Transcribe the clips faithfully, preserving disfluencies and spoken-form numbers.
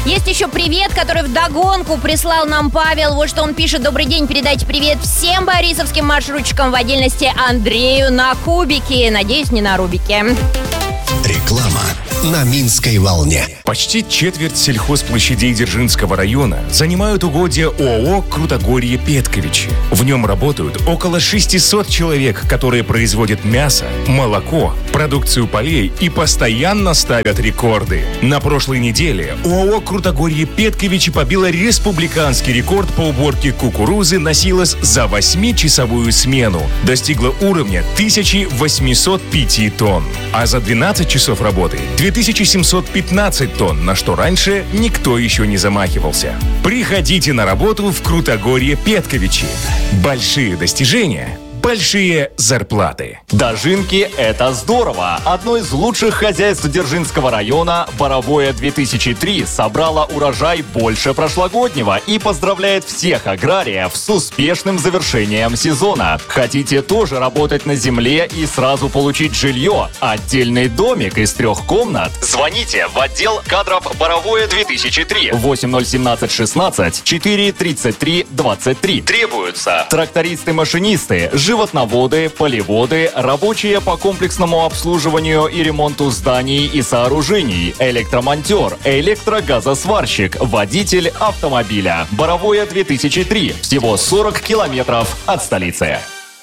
Есть еще привет, который вдогонку прислал нам Павел. Вот что он пишет. Добрый день, передайте привет всем борисовским маршрутчикам, в отдельности Андрею на кубике. Надеюсь, не на рубике. Реклама на Минской волне. Почти четверть сельхозплощадей Дзержинского района занимают угодья ООО «Крутогорье Петковичи». В нем работают около шестьсот человек, которые производят мясо, молоко, продукцию полей и постоянно ставят рекорды. На прошлой неделе ООО «Крутогорье Петковичи» побила республиканский рекорд по уборке кукурузы на силос за восьмичасовую смену. Достигла уровня тысяча восемьсот пять тонн. А за двенадцать часов работы две тысячи семьсот пятнадцать тонн, на что раньше никто еще не замахивался. Приходите на работу в Крутогорье Петковичи. Большие достижения, большие зарплаты. Дожинки – это здорово! Одно из лучших хозяйств Дзержинского района, Боровое две тысячи три, собрало урожай больше прошлогоднего и поздравляет всех аграриев с успешным завершением сезона. Хотите тоже работать на земле и сразу получить жилье? Отдельный домик из трех комнат? Звоните в отдел кадров Боровое две тысячи три восемь ноль один семь шестнадцать четыре тридцать три двадцать три. Требуются трактористы-машинисты, животноводы, полеводы, рабочие по комплексному обслуживанию и ремонту зданий и сооружений, электромонтер, электрогазосварщик, водитель автомобиля. Боровое две тысячи три. Всего сорок километров от столицы.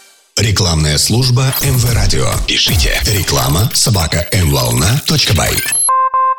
Рекламная служба эм вэ Радио. Пишите реклама собака эм волна точка бай.